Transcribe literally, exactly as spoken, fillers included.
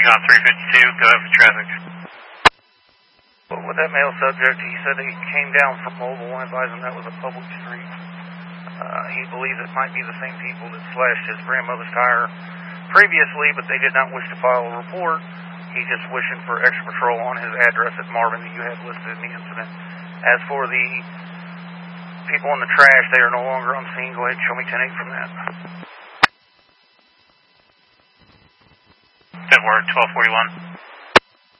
on three fifty-two, go ahead for traffic. Well, with that male subject, he said he came down from Mobile and advised him that was a public street. Uh, he believes it might be the same people that slashed his grandmother's tire previously, but they did not wish to file a report. He's just wishing for extra patrol on his address at Marvin that you had listed in the incident. As for the people in the trash, they are no longer on scene. Go ahead and show me ten eight from that. Good word, twelve forty-one.